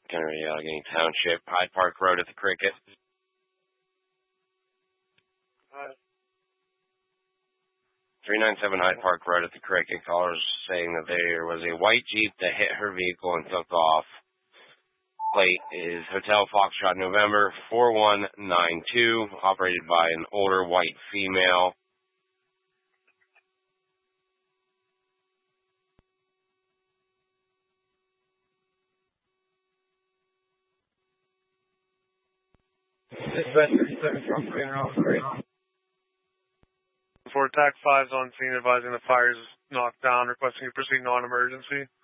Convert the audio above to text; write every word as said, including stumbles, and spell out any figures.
Kennedy, Allegheny Township, Hyde Park Road at the Cricket. three ninety-seven Hyde Park Road at the Cricket. Callers saying that there was a white Jeep that hit her vehicle and took off. Plate is Hotel Foxtrot November four one nine two, operated by an older white female. For attack five is on scene, advising the fire is knocked down, requesting you proceed non-emergency.